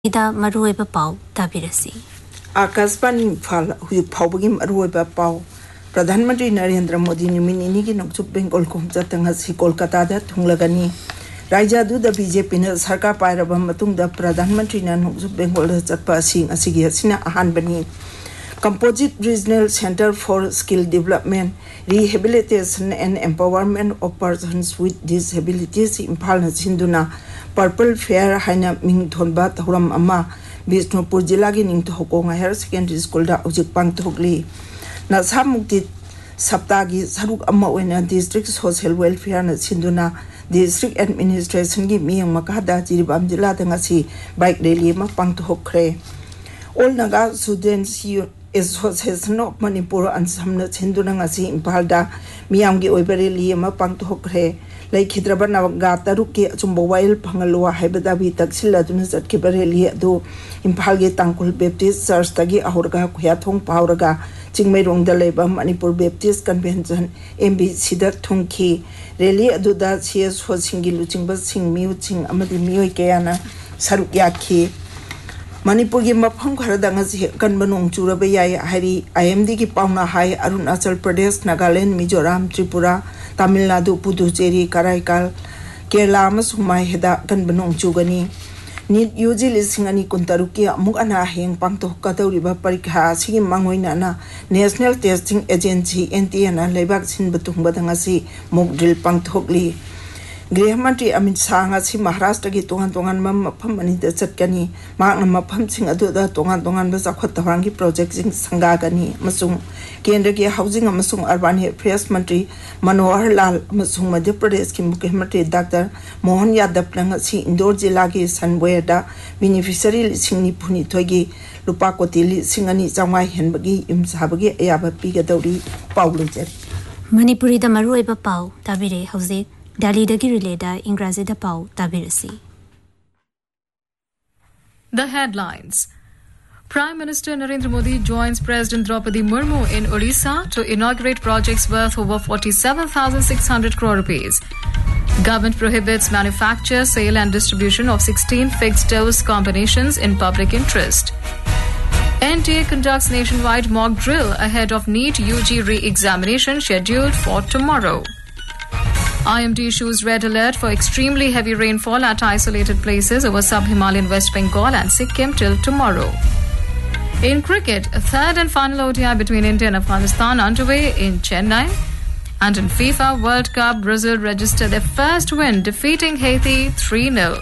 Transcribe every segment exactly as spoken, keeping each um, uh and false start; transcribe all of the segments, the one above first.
ida maruiba pau tabirasi. Akashvani Imphal hujuk phawbagi maruiba pau Pradhan Mantri Narendra Modi ni minini ki nokchuk Bengal ko humchatang si Kolkata da thunglagani Raja du da B J P na sarkar pairaba matungda Pradhan Mantri na nokchuk Bengal da chatpa asing asigi asina ahanbani Composite Regional Center for Skill Development, Rehabilitation and Empowerment of Persons with Disabilities Imphal na sinduna Purple Fair haina ming thonba thoram ama Bishnupur jila gi ning thoko nga Higher Secondary School da ujik pang thokli na samukti saptagi saruk amma oina District Social Welfare na sinduna District Administration gi miyang makada jiribam jila da ngasi bike rally ma pang thokre all naga students Association of Manipur and Samna Sinduna ngasi Imphal da miyang gi oiba rally ma pang thokre Lai Khidraba Navagata Ruki Chumbo Wail Pangalua Hebadabi Taxilla Dunas at Kibareli do Impalgi Tankul Baptist Church Tagi Ahurga Kuyatong Pauraga Chingmerong the Labor Manipur Baptist Convention M B Sidat Tungki Reli Aduda C S for Singilu Chingba Sing Muting Amadi Mui Kayana Sarukyaki Manipur gi mafam kharadanga si kanbanong churabaya hari I M D ki pauna hai Arunachal Pradesh Nagaland Mizoram Tripura Tamil Nadu Puducherry Karaikal Kerala amasung mai heda kanbanong chugani Nit U G lisingani kuntaruki amuk ana heng pangtok katawriba parikha sigi mangoina na National Testing Agency N T A na leibak sin batung badanga si mock drill pangthokli Greh Mantri Amit Shah ngasi Maharashtra gi tongan-tongan mafam ani da chatkani makna mafam sing adu da tongan-tongan ba jakhwat tawang gi project sing sangagani masung Kendra gi housing amasung urban affairs Mantri Manohar Lal amasung Madhya Pradesh ki Mukhyamantri Doctor Mohan Yadav ngasi Indore jila gi Sanboya da beneficiary sing ni phuni thogi lupa koti sing ani chawai henbagi imsabagi ayaba pigadawri paulujat Manipuri da maruiba pau tabire hauzik Dali dagi releda Ingrazi da pau tabirasi. The headlines. Prime Minister Narendra Modi joins President Draupadi Murmu in Odisha to inaugurate projects worth over forty-seven thousand six hundred crore rupees. Government prohibits manufacture, sale and distribution of sixteen fixed dose combinations in public interest. N T A conducts nationwide mock drill ahead of NEET U G re-examination scheduled for tomorrow. I M D issues red alert for extremely heavy rainfall at isolated places over sub-Himalayan West Bengal and Sikkim till tomorrow. In cricket, a third and final O D I between India and Afghanistan underway in Chennai. And in FIFA World Cup, Brazil registered their first win, defeating Haiti three nil.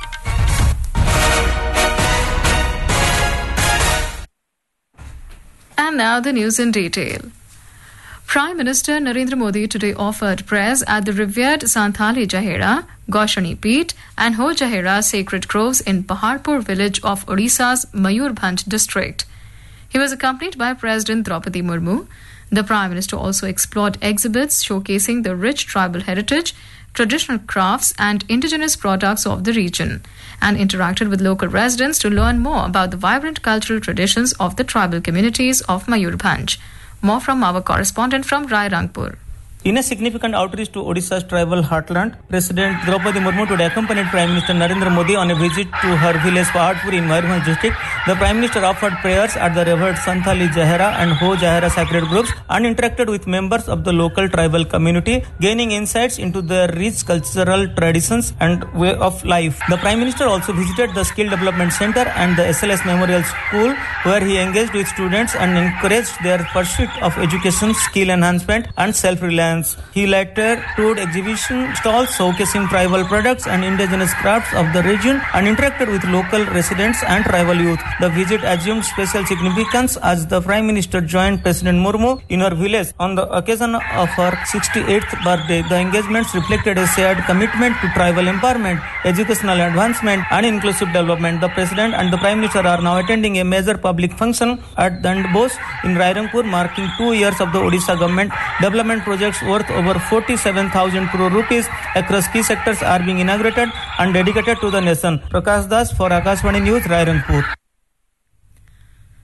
And now the news in detail. Prime Minister Narendra Modi today offered prayers at the revered Santhali Jahera, Goshani Peeth and Ho Jahera sacred groves in Paharpur village of Odisha's Mayurbhanj district. He was accompanied by President Draupadi Murmu. The Prime Minister also explored exhibits showcasing the rich tribal heritage, traditional crafts and indigenous products of the region and interacted with local residents to learn more about the vibrant cultural traditions of the tribal communities of Mayurbhanj. More from our correspondent from Rairangpur. In a significant outreach to Odisha's tribal heartland, President Draupadi Murmu today accompanied Prime Minister Narendra Modi on a visit to her village Paharpur in Mayurbhanj district. The Prime Minister offered prayers at the revered Santhali Jahera and Ho Jahera sacred groves and interacted with members of the local tribal community, gaining insights into their rich cultural traditions and way of life. The Prime Minister also visited the Skill Development Center and the S L S Memorial School, where he engaged with students and encouraged their pursuit of education, skill enhancement and self-reliance. He later toured exhibition stalls showcasing tribal products and indigenous crafts of the region and interacted with local residents and tribal youth. The visit assumed special significance as the Prime Minister joined President Murmu in her village on the occasion of her sixty-eighth birthday. The engagements reflected a shared commitment to tribal empowerment, educational advancement and inclusive development. The President and the Prime Minister are now attending a major public function at Dandbos in Rairangpur, marking two years of the Odisha government development projects worth over forty-seven thousand crore rupees across key sectors are being inaugurated and dedicated to the nation. Prakash Das for Akashvani News, Rairangpur.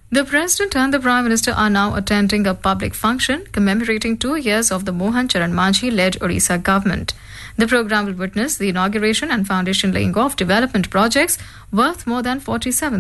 The President and the Prime Minister are now attending a public function commemorating two years of the Mohan Charan Manjhi-led Odisha government. The program will witness the inauguration and foundation laying of development projects worth more than forty-seven